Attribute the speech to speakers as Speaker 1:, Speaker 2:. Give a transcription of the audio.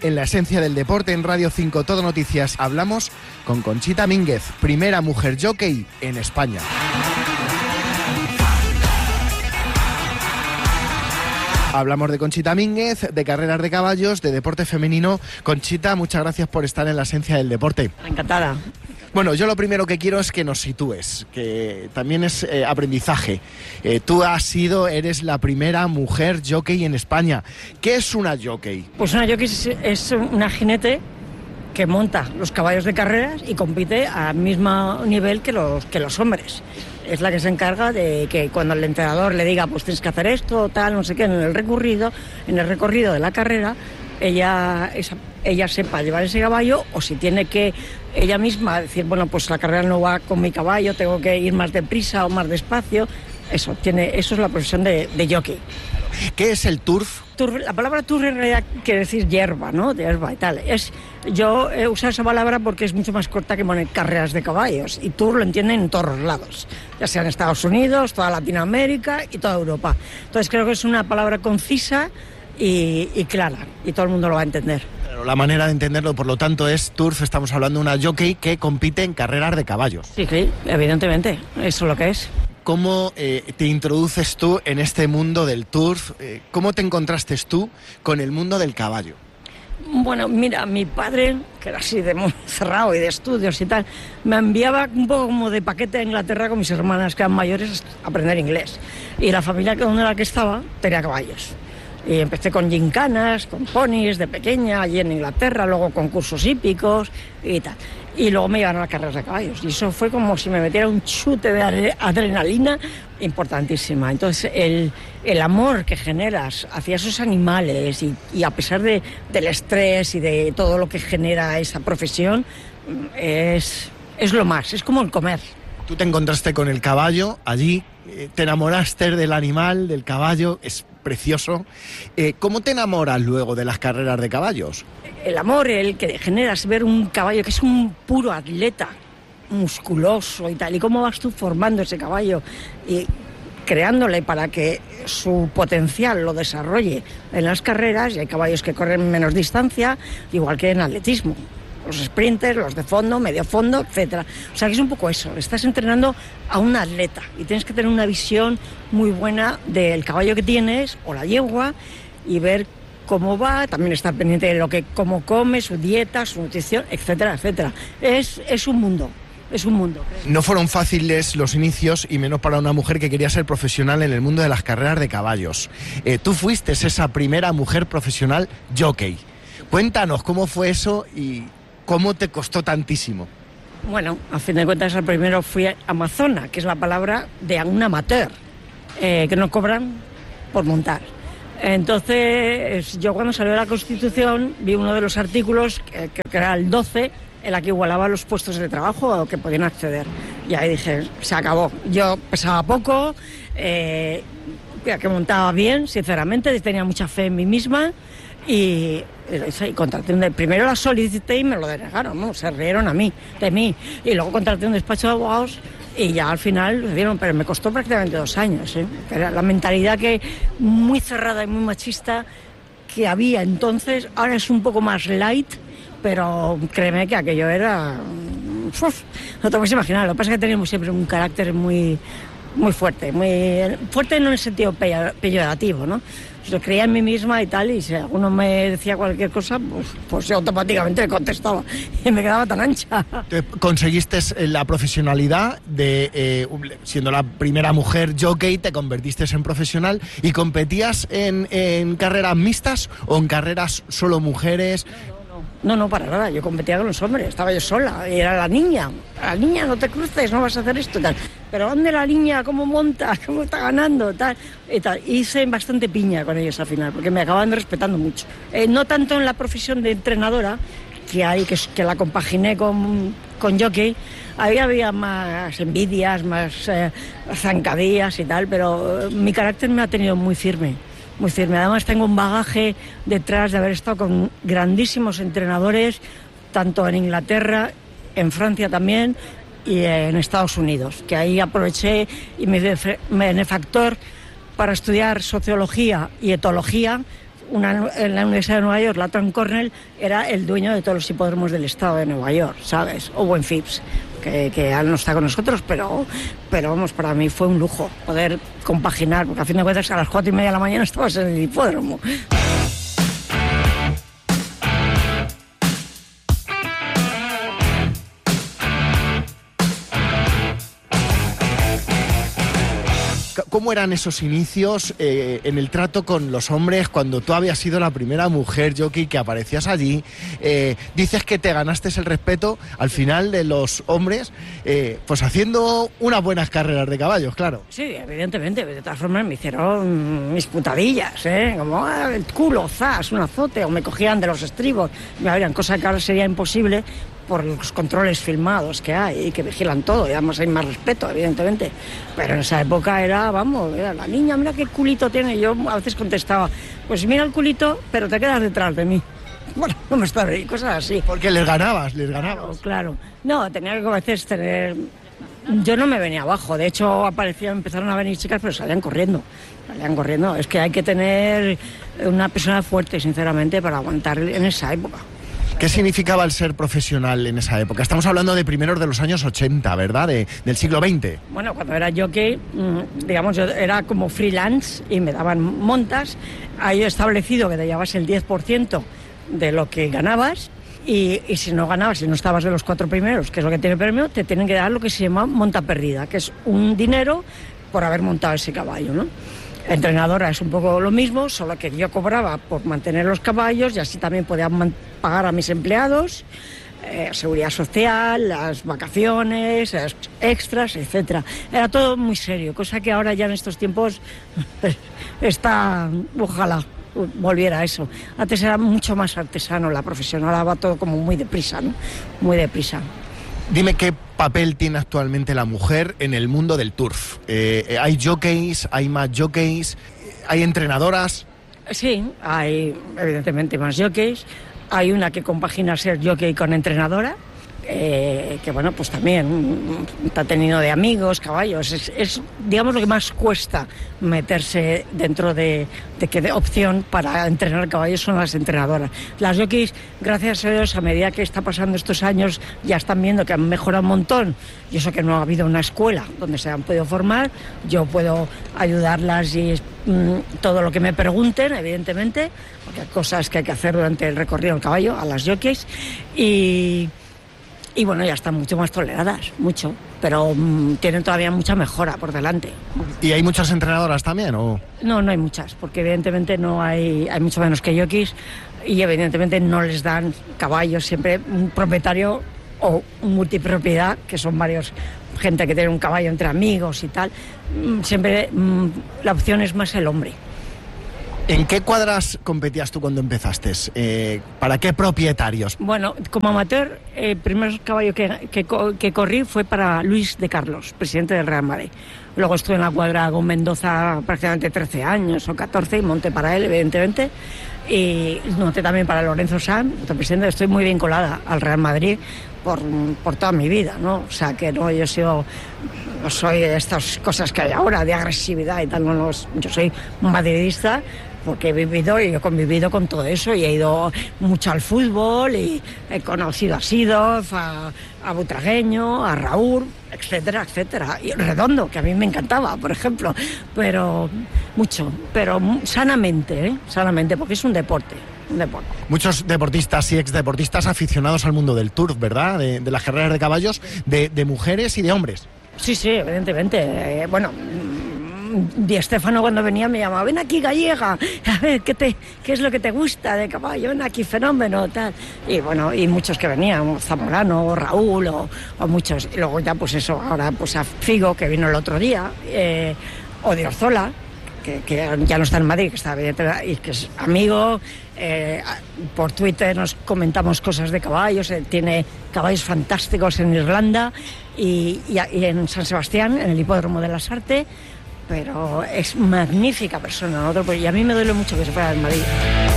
Speaker 1: En la esencia del deporte, en Radio 5 Todo Noticias, hablamos con Conchita Mínguez, primera mujer jockey en España. Hablamos de Conchita Mínguez, de carreras de caballos, de deporte femenino. Conchita, muchas gracias por estar en la esencia del deporte.
Speaker 2: Encantada.
Speaker 1: Bueno, yo lo primero que quiero es que nos sitúes, que también es aprendizaje. Tú eres la primera mujer jockey en España. ¿Qué es una jockey?
Speaker 2: Pues una jockey es una jinete que monta los caballos de carreras y compite al mismo nivel que los hombres. Es la que se encarga de que cuando el entrenador le diga pues tienes que hacer esto, tal, no sé qué, en el recorrido de la carrera, ella sepa llevar ese caballo, o si tiene que ella misma decir, bueno, pues la carrera no va con mi caballo, tengo que ir más deprisa o más despacio. Eso es la profesión de jockey.
Speaker 1: ¿Qué es el turf?
Speaker 2: La palabra turf en realidad quiere decir hierba, ¿no? De hierba y tal. Yo he usado esa palabra porque es mucho más corta que poner carreras de caballos. Y turf lo entienden en todos los lados, ya sea en Estados Unidos, toda Latinoamérica y toda Europa. Entonces creo que es una palabra concisa y clara, y todo el mundo lo va a entender.
Speaker 1: Pero la manera de entenderlo, por lo tanto, es turf. Estamos hablando de una jockey que compite en carreras de caballos.
Speaker 2: Sí, evidentemente, eso es lo que es.
Speaker 1: ¿Cómo te introduces tú en este mundo del turf? ¿Cómo te encontraste tú con el mundo del caballo?
Speaker 2: Bueno, mira, mi padre, que era así de muy cerrado y de estudios y tal, me enviaba un poco como de paquete a Inglaterra con mis hermanas que eran mayores a aprender inglés. Y la familia donde la que estaba tenía caballos. Y empecé con gincanas, con ponis de pequeña, allí en Inglaterra, luego con cursos hípicos y tal. Y luego me llevaron a las carreras de caballos. Y eso fue como si me metiera un chute de adrenalina importantísima. Entonces, el amor que generas hacia esos animales y a pesar del estrés y de todo lo que genera esa profesión, es lo más, es como el comer.
Speaker 1: Tú te encontraste con el caballo allí, te enamoraste del animal, del caballo, es precioso. ¿Cómo te enamoras luego de las carreras de caballos?
Speaker 2: El amor, el que generas ver un caballo que es un puro atleta, musculoso y tal, y cómo vas tú formando ese caballo y creándole para que su potencial lo desarrolle en las carreras, y hay caballos que corren menos distancia, igual que en atletismo. Los sprinters, los de fondo, medio fondo, etcétera. O sea que es un poco eso, estás entrenando a un atleta y tienes que tener una visión muy buena del caballo que tienes o la yegua y ver cómo va, también estar pendiente de cómo come, su dieta, su nutrición, etcétera, etcétera. Es un mundo. Es un mundo.
Speaker 1: No fueron fáciles los inicios, y menos para una mujer que quería ser profesional en el mundo de las carreras de caballos. Tú fuiste esa primera mujer profesional jockey. Cuéntanos cómo fue eso y cómo te costó tantísimo.
Speaker 2: Bueno, a fin de cuentas, el primero fui amazona, que es la palabra de un amateur, que no cobran por montar. Entonces, yo cuando salió la Constitución vi uno de los artículos, que era el 12, en la que igualaba los puestos de trabajo a que podían acceder. Y ahí dije, se acabó. Yo pesaba poco, que montaba bien, sinceramente, tenía mucha fe en mí misma y contraté primero la solicité y me lo denegaron, ¿no? Se rieron de mí. Y luego contraté un despacho de abogados y ya al final lo dieron, pero me costó prácticamente 2 años, ¿eh? Era la mentalidad muy cerrada y muy machista que había entonces. Ahora es un poco más light, pero créeme que aquello era... no te puedes imaginar. Lo que pasa es que teníamos siempre un carácter muy fuerte, muy fuerte no en el sentido peyorativo, ¿no? Yo creía en mí misma y tal, y si alguno me decía cualquier cosa, pues yo automáticamente le contestaba y me quedaba tan ancha.
Speaker 1: Conseguiste la profesionalidad siendo la primera mujer jockey, te convertiste en profesional y competías en carreras mixtas o en carreras solo mujeres.
Speaker 2: No, para nada, yo competía con los hombres, estaba yo sola, y era la niña, no te cruces, no vas a hacer esto, tal. Pero ¿dónde la niña? ¿Cómo monta? ¿Cómo está ganando? Tal, y tal. Hice bastante piña con ellos al final, porque me acaban respetando mucho. No tanto en la profesión de entrenadora, que la compaginé con jockey, ahí había más envidias, más zancadillas y tal, pero mi carácter me ha tenido muy firme. Muy firme. Además tengo un bagaje detrás de haber estado con grandísimos entrenadores, tanto en Inglaterra, en Francia también y en Estados Unidos, que ahí aproveché y mi benefactor para estudiar sociología y etología en la Universidad de Nueva York, la Tom Cornell, era el dueño de todos los hipódromos del estado de Nueva York, ¿sabes? O Buen Phipps, que ya no está con nosotros, pero vamos, para mí fue un lujo poder compaginar, porque a fin de cuentas a las 4:30 de la mañana estabas en el hipódromo.
Speaker 1: ¿Cómo eran esos inicios en el trato con los hombres cuando tú habías sido la primera mujer jockey que aparecías allí? Dices que te ganaste el respeto al final de los hombres, pues haciendo unas buenas carreras de caballos, claro.
Speaker 2: Sí, evidentemente. De todas formas me hicieron mis putadillas, como el culo, zas, un azote, o me cogían de los estribos. Me abrían, cosa que ahora sería imposible por los controles filmados que hay y que vigilan todo, y además hay más respeto, evidentemente. Pero en esa época era la niña, mira qué culito tiene. Y yo a veces contestaba, pues mira el culito, pero te quedas detrás de mí. Bueno, no me está y cosas así.
Speaker 1: Porque les ganabas.
Speaker 2: Claro. No, tenía que a veces tener... Yo no me venía abajo, de hecho empezaron a venir chicas, pero salían corriendo. Es que hay que tener una persona fuerte, sinceramente, para aguantar en esa época.
Speaker 1: ¿Qué significaba el ser profesional en esa época? Estamos hablando de primeros de los años 80, ¿verdad? Del siglo XX.
Speaker 2: Bueno, cuando era jockey, digamos, yo era como freelance y me daban montas. Ahí he establecido que te llevabas el 10% de lo que ganabas y si no ganabas, si no estabas de los 4 primeros, que es lo que tiene premio, te tienen que dar lo que se llama monta perdida, que es un dinero por haber montado ese caballo, ¿no? Entrenadora es un poco lo mismo, solo que yo cobraba por mantener los caballos y así también podía pagar a mis empleados, seguridad social, las vacaciones, las extras, etcétera. Era todo muy serio, cosa que ahora ya en estos tiempos está, ojalá volviera a eso. Antes era mucho más artesano, la profesional va todo como muy deprisa, ¿no? Muy deprisa.
Speaker 1: Dime qué papel tiene actualmente la mujer en el mundo del turf. ¿Hay jockeys, hay más jockeys, hay entrenadoras? Sí,
Speaker 2: hay evidentemente más jockeys. Hay una que compagina ser jockey con entrenadora, que bueno, pues también está teniendo de amigos, caballos. Es digamos lo que más cuesta meterse dentro de opción para entrenar caballos son las entrenadoras. Las jockeys, gracias a Dios, a medida que está pasando estos años, ya están viendo que han mejorado un montón, y eso que no ha habido una escuela donde se han podido formar. Yo puedo ayudarlas y todo lo que me pregunten, evidentemente, porque hay cosas que hay que hacer durante el recorrido del caballo a las jockeys, y bueno, ya están mucho más toleradas, mucho, pero tienen todavía mucha mejora por delante.
Speaker 1: ¿Y hay muchas entrenadoras también, o...?
Speaker 2: No hay muchas, porque evidentemente no hay mucho menos que jockeys, y evidentemente no les dan caballos, siempre un propietario o un multipropiedad, que son varios, gente que tiene un caballo entre amigos y tal, siempre la opción es más el hombre.
Speaker 1: ¿En qué cuadras competías tú cuando empezaste? ¿Para qué propietarios?
Speaker 2: Bueno, como amateur, el primer caballo que corrí fue para Luis de Carlos, presidente del Real Madrid. Luego estuve en la cuadra con Mendoza prácticamente 13 años o 14 y monté para él, evidentemente. Y monté también para Lorenzo Sanz, otro presidente. Estoy muy vinculada al Real Madrid por toda mi vida, ¿no? O sea, que no, no soy de estas cosas que hay ahora, de agresividad y tal. Yo soy madridista, porque he vivido y he convivido con todo eso y he ido mucho al fútbol y he conocido a Sidorf, a Butragueño, a Raúl, etcétera, etcétera. Y Redondo, que a mí me encantaba, por ejemplo, pero mucho, pero sanamente, porque es un deporte.
Speaker 1: Muchos deportistas y exdeportistas aficionados al mundo del turf, ¿verdad? De las carreras de caballos, de mujeres y de hombres.
Speaker 2: Sí, evidentemente. Bueno, Di Stéfano cuando venía me llamaba, ven aquí gallega, a ver, ¿qué es lo que te gusta de caballo? Ven aquí, fenómeno, tal. Y bueno, y muchos que venían, Zamorano, Raúl o muchos. Y luego ya pues eso, ahora pues a Figo, que vino el otro día, o de Orzola, que ya no está en Madrid, que está y que es amigo. Por Twitter nos comentamos cosas de caballos, tiene caballos fantásticos en Irlanda y en San Sebastián, en el hipódromo de las Artes, pero es magnífica persona, ¿no? Y a mí me duele mucho que se fuera del Madrid.